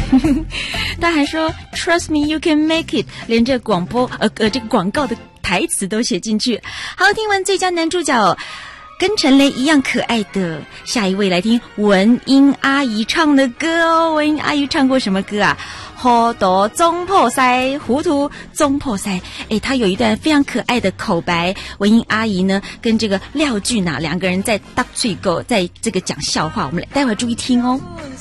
他还说 Trust me, you can make it， 连这广播这个广告的台词都写进去。好，听完最佳男主角跟陈雷一样可爱的，下一位来听文英阿姨唱的歌哦。文英阿姨唱过什么歌啊？糊涂总破塞，糊涂总破塞。她有一段非常可爱的口白。文英阿姨呢，跟这个廖俊啊两个人在搭嘴狗，在这个讲笑话，我们待会儿注意听哦。